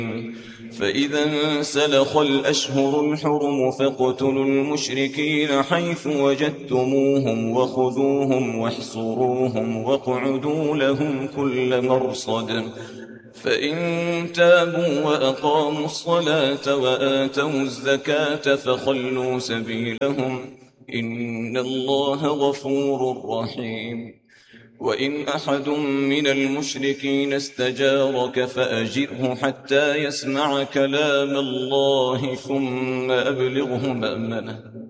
فإذا انسلخ الأشهر الحرم فاقتلوا المشركين حيث وجدتموهم وخذوهم واحصروهم واقعدوا لهم كل مرصد فإن تابوا وأقاموا الصلاة وآتوا الزكاة فخلوا سبيلهم إن الله غفور رحيم. وإن أحد من المشركين استجارك فأجره حتى يسمع كلام الله ثم أبلغه مأمنه